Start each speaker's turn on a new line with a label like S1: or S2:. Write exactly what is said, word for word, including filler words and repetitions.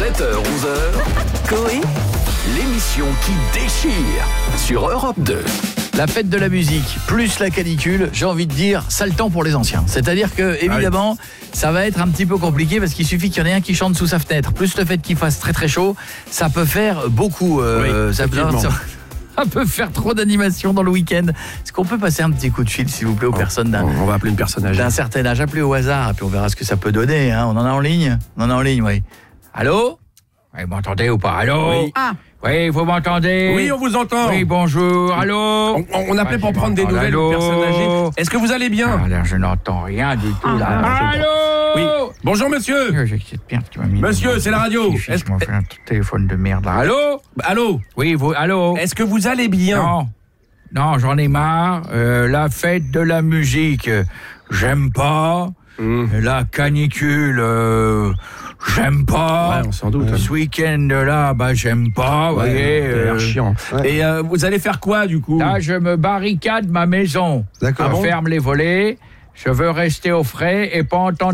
S1: sept heures onze heures, Coé, l'émission qui déchire sur Europe deux.
S2: La fête de la musique, plus la canicule, j'ai envie de dire, sale temps pour les anciens. C'est-à-dire que, évidemment, ça va être un petit peu compliqué parce qu'il suffit qu'il y en ait un qui chante sous sa fenêtre. Plus le fait qu'il fasse très très chaud, ça peut faire beaucoup. Euh,
S3: oui,
S2: ça, peut, ça peut faire trop d'animation dans le week-end. Est-ce qu'on peut passer un petit coup de fil, s'il vous plaît, aux
S3: on,
S2: personnes d'un,
S3: on va appeler une personne âgée.
S2: d'un certain âge, appelez au hasard, et puis on verra ce que ça peut donner. Hein. On en a en ligne On en a en ligne, oui. Allô? Oui, vous m'entendez ou pas? Allô?
S3: Oui.
S2: Ah. Oui, vous m'entendez?
S3: Oui, on vous entend.
S2: Oui, bonjour, allô?
S3: On, on appelait
S2: Ah,
S3: pour
S2: je
S3: prendre des
S2: m'entends.
S3: nouvelles
S2: Allô?
S3: d'une personne âgée. Est-ce que vous allez bien?
S2: Ah, là, je n'entends rien du tout, là.
S3: Ah,
S2: Allô?
S3: Oui. Bonjour, monsieur.
S2: Euh, j'ai cette merde qui m'a mis...
S3: Monsieur, c'est la radio.
S2: Est-ce
S3: Est-ce
S2: que... fait un téléphone de merde, là. Allô?
S3: Allô?
S2: Oui, vous... Allô?
S3: Est-ce que vous allez bien?
S2: Non. Non, j'en ai marre. Euh, la fête de la musique, euh, j'aime pas.
S3: Mmh.
S2: La canicule... Euh... J'aime pas.
S3: Ouais, on s'en doute.
S2: Ce week-end là, bah j'aime pas. Vous
S3: Ouais,
S2: voyez.
S3: ça a l'air
S2: euh,
S3: chiant. Ouais. Et euh, vous allez faire quoi du coup?
S2: Là, je me barricade ma maison.
S3: D'accord.
S2: Je ferme les volets. Je veux rester au frais et pas entendre